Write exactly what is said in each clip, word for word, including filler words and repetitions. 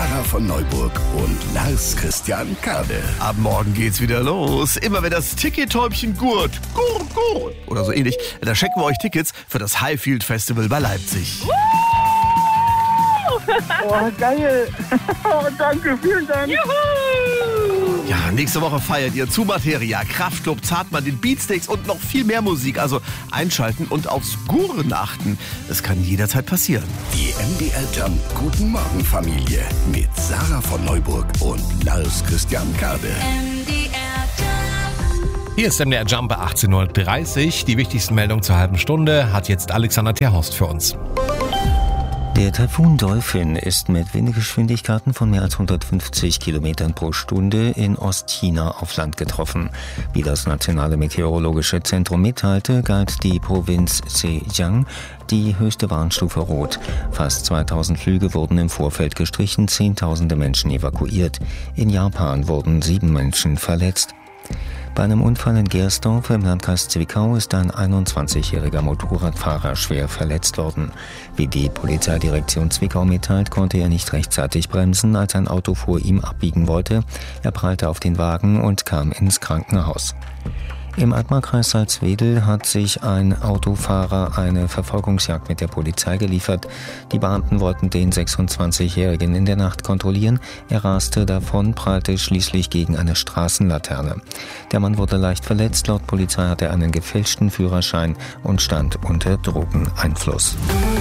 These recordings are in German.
Sarah von Neuburg und Lars Christian Kade. Ab morgen geht's wieder los. Immer wenn das Tickettäubchen gurt, gurt, gurt oder so ähnlich, da schenken wir euch Tickets für das Highfield Festival bei Leipzig. Oh, geil. Oh, danke, vielen Dank. Juhu. Ja, nächste Woche feiert ihr zu Materia, Kraftklub, Zartmann, den Beatsteaks und noch viel mehr Musik. Also einschalten und aufs Guren achten. Das kann jederzeit passieren. Die M D R Jump Guten Morgen Familie mit Sarah von Neuburg und Lars Christian Kade. M D R Jump. Hier ist M D R Jump achtzehn Uhr dreißig. Die wichtigsten Meldungen zur halben Stunde hat jetzt Alexander Terhorst für uns. Der Taifun Dolphin ist mit Windgeschwindigkeiten von mehr als hundertfünfzig Kilometern pro Stunde in Ostchina auf Land getroffen. Wie das Nationale Meteorologische Zentrum mitteilte, galt die Provinz Zhejiang die höchste Warnstufe Rot. Fast zweitausend Flüge wurden im Vorfeld gestrichen, Zehntausende Menschen evakuiert. In Japan wurden sieben Menschen verletzt. Bei einem Unfall in Gersdorf im Landkreis Zwickau ist ein einundzwanzigjähriger Motorradfahrer schwer verletzt worden. Wie die Polizeidirektion Zwickau mitteilt, konnte er nicht rechtzeitig bremsen, als ein Auto vor ihm abbiegen wollte. Er prallte auf den Wagen und kam ins Krankenhaus. Im Altmarkkreis Salzwedel hat sich ein Autofahrer eine Verfolgungsjagd mit der Polizei geliefert. Die Beamten wollten den sechsundzwanzigjährigen in der Nacht kontrollieren. Er raste davon, prallte schließlich gegen eine Straßenlaterne. Der Mann wurde leicht verletzt. Laut Polizei hatte er einen gefälschten Führerschein und stand unter Drogeneinfluss.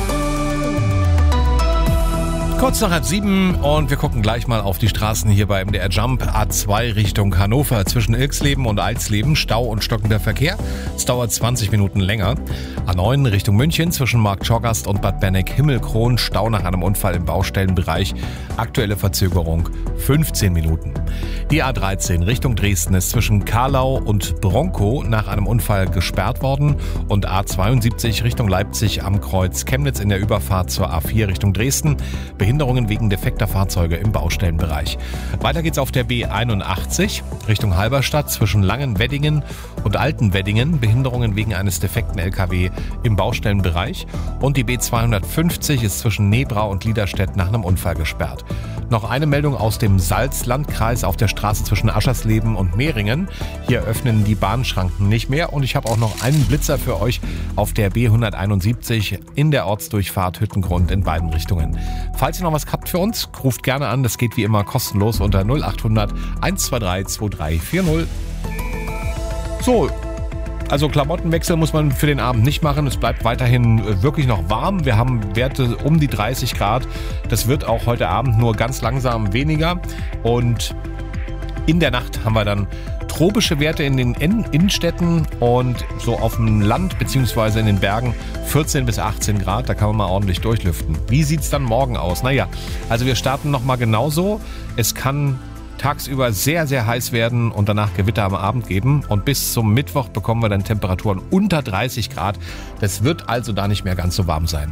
Kurz nach halb sieben und wir gucken gleich mal auf die Straßen hier bei M D R Jump. A zwei Richtung Hannover zwischen Ilksleben und Alsleben, Stau und stockender Verkehr. Es dauert zwanzig Minuten länger. A neun Richtung München zwischen Marktschorgast und Bad Berneck-Himmelkron, Stau nach einem Unfall im Baustellenbereich. Aktuelle Verzögerung fünfzehn Minuten. Die A dreizehn Richtung Dresden ist zwischen Karlau und Bronkow nach einem Unfall gesperrt worden und A zweiundsiebzig Richtung Leipzig am Kreuz Chemnitz in der Überfahrt zur A vier Richtung Dresden. Behinderungen wegen defekter Fahrzeuge im Baustellenbereich. Weiter geht's auf der B einundachtzig Richtung Halberstadt zwischen Langenweddingen und Altenweddingen. Behinderungen wegen eines defekten L K W im Baustellenbereich. Und die B zweihundertfünfzig ist zwischen Nebrau und Liederstedt nach einem Unfall gesperrt. Noch eine Meldung aus dem Salzlandkreis auf der Straße zwischen Aschersleben und Mehringen. Hier öffnen die Bahnschranken nicht mehr und ich habe auch noch einen Blitzer für euch auf der B hunderteinundsiebzig in der Ortsdurchfahrt Hüttengrund in beiden Richtungen. Falls ihr noch was habt für uns, ruft gerne an. Das geht wie immer kostenlos unter null acht hundert eins zwei drei zwei drei vier null. So. Also Klamottenwechsel muss man für den Abend nicht machen. Es bleibt weiterhin wirklich noch warm. Wir haben Werte um die dreißig Grad. Das wird auch heute Abend nur ganz langsam weniger. Und in der Nacht haben wir dann tropische Werte in den Innenstädten und so auf dem Land bzw. in den Bergen vierzehn bis achtzehn Grad. Da kann man mal ordentlich durchlüften. Wie sieht es dann morgen aus? Naja, also wir starten nochmal genauso. Es kann tagsüber sehr, sehr heiß werden und danach Gewitter am Abend geben. Und bis zum Mittwoch bekommen wir dann Temperaturen unter dreißig Grad. Das wird also da nicht mehr ganz so warm sein.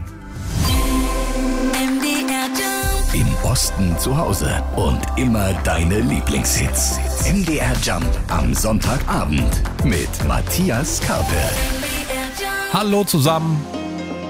Im Osten zu Hause und immer deine Lieblingshits. M D R Jump am Sonntagabend mit Matthias Karpe. Hallo zusammen.